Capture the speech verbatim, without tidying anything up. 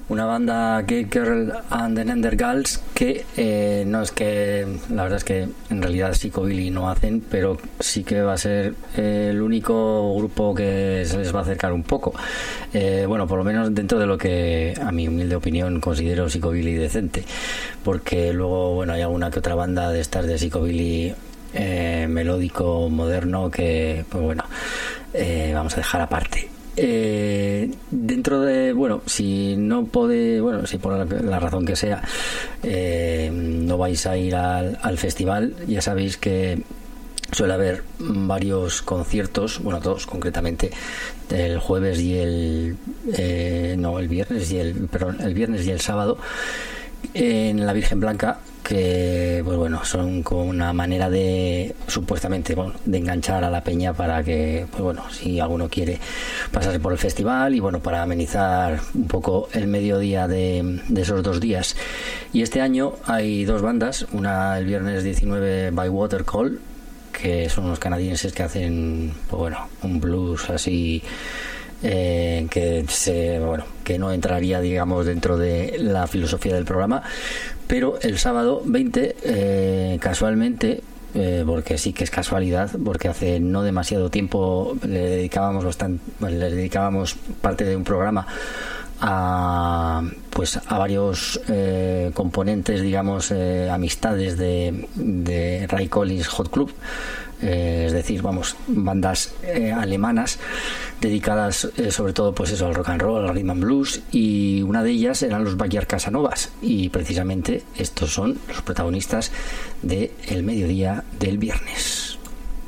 una banda Gate Girl and the Neanderthals que eh, no es que, la verdad es que en realidad Psychobilly no hacen, pero sí que va a ser eh, el único grupo que se les va a acercar un poco. Eh, bueno, por lo menos dentro de lo que a mi humilde opinión considero Psychobilly decente, porque luego, bueno, hay alguna que otra banda de estas de Psychobilly eh, melódico moderno que, pues bueno, eh, vamos a dejar aparte. Eh, dentro de, bueno, si no puede, bueno, si por la, la razón que sea eh, no vais a ir al, al festival, ya sabéis que suele haber varios conciertos, bueno, dos concretamente, el jueves y el eh, no, el viernes y el perdón, el viernes y el sábado en la Virgen Blanca, que pues bueno, son como una manera de supuestamente, bueno, de enganchar a la peña para que, pues bueno, si alguno quiere pasarse por el festival y bueno, para amenizar un poco el mediodía de, de esos dos días. Y este año hay dos bandas, una el viernes diecinueve, By Water Call, que son unos canadienses que hacen, pues bueno, un blues así eh, que se, bueno, que no entraría, digamos, dentro de la filosofía del programa. Pero el sábado veinte, eh, casualmente, eh, porque sí que es casualidad, porque hace no demasiado tiempo le dedicábamos bastante, le dedicábamos parte de un programa a pues a varios eh, componentes, digamos, eh, amistades de, de Ray Collins Hot Club, eh, es decir, vamos, bandas eh, alemanas dedicadas eh, sobre todo pues eso, al rock and roll, al rhythm and blues, y una de ellas eran los Backyard Casanovas, y precisamente estos son los protagonistas de el mediodía del viernes.